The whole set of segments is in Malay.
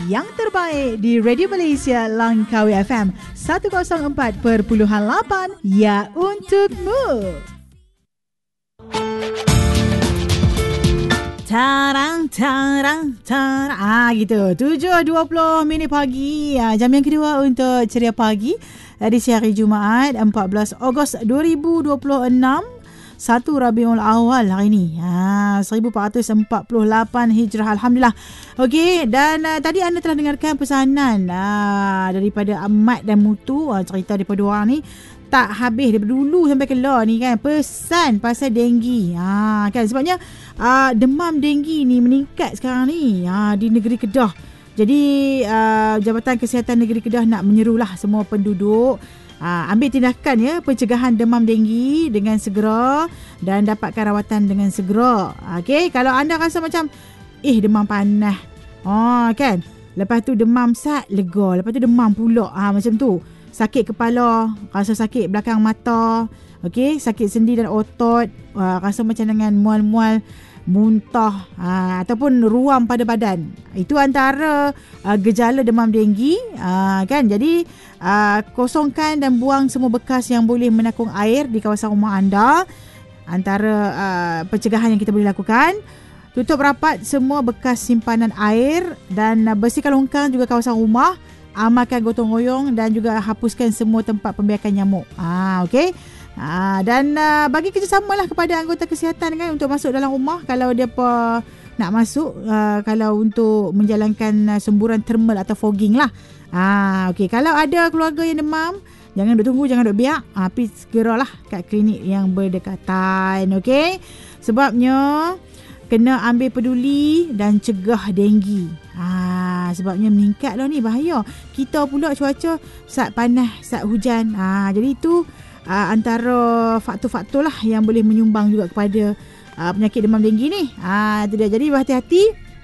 yang terbaik di Radio Malaysia Langkawi FM 104.8, ya untukmu. Tarang. Gitu. 7.20 minit pagi. Jam yang kedua untuk Ceria Pagi edisi hari Jumaat 14 Ogos 2026. 1 Rabiul Awal hari ni. 1448 Hijrah. Alhamdulillah. Okey, dan tadi anda telah dengarkan pesanan daripada Ahmad dan Mutu, cerita daripada orang ni tak habis daripada dulu sampai kelar ni kan, pesan pasal denggi. Kan sebabnya demam denggi ni meningkat sekarang ni di negeri Kedah. Jadi Jabatan Kesihatan Negeri Kedah nak menyerulah semua penduduk ambil tindakan ya pencegahan demam denggi dengan segera dan dapatkan rawatan dengan segera. Okey, kalau anda rasa macam demam panas, kan, lepas tu demam sat lega, lepas tu demam pula, macam tu, sakit kepala, rasa sakit belakang mata, okey, sakit sendi dan otot, rasa macam dengan mual-mual, muntah, ataupun ruam pada badan. Itu antara gejala demam denggi, kan. Jadi kosongkan dan buang semua bekas yang boleh menakung air di kawasan rumah anda. Antara pencegahan yang kita boleh lakukan, tutup rapat semua bekas simpanan air dan bersihkan longkang juga kawasan rumah. Amalkan gotong royong dan juga hapuskan semua tempat pembiakan nyamuk. Okey. Dan bagi kerjasamalah kepada anggota kesihatan kan untuk masuk dalam rumah kalau dia nak masuk, kalau untuk menjalankan semburan thermal atau fogging lah. Okey, kalau ada keluarga yang demam, jangan duk tunggu, jangan duk biak, pergi segeralah kat klinik yang berdekatan. Okey, sebabnya kena ambil peduli dan cegah denggi. Sebabnya meningkat lah ni, bahaya. Kita pula cuaca saat panas, saat hujan. Jadi itu antara faktor-faktor lah yang boleh menyumbang juga kepada penyakit demam denggi ni. Itu dia. Jadi berhati-hati.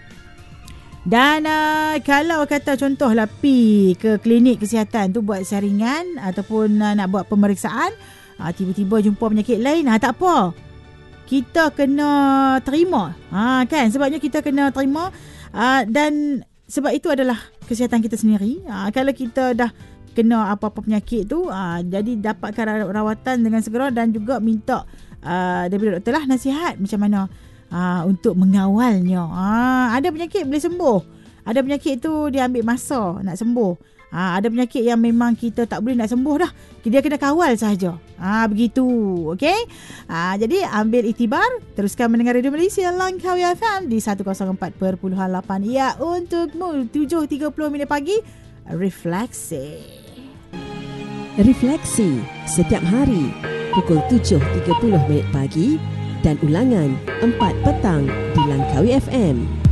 Dan kalau kata contohlah pi ke klinik kesihatan tu buat saringan ataupun nak buat pemeriksaan, tiba-tiba jumpa penyakit lain, tak apa. Kita kena terima. Kan? Sebabnya kita kena terima. Dan sebab itu adalah kesihatan kita sendiri. Kalau kita dah kena apa-apa penyakit tu, jadi dapatkan rawatan dengan segera dan juga minta daripada doktor lah nasihat macam mana untuk mengawalnya. Ada penyakit boleh sembuh. Ada penyakit tu dia ambil masa nak sembuh. Ada penyakit yang memang kita tak boleh nak sembuh dah. Dia kena kawal sahaja. Begitu. Okey. Jadi ambil iktibar. Teruskan mendengar Radio Malaysia Langkawi FM di 104.8. Ya untukmu. 7.30 minit pagi. Refleksi. Refleksi setiap hari pukul 7.30 minit pagi dan ulangan 4 petang di Langkawi FM.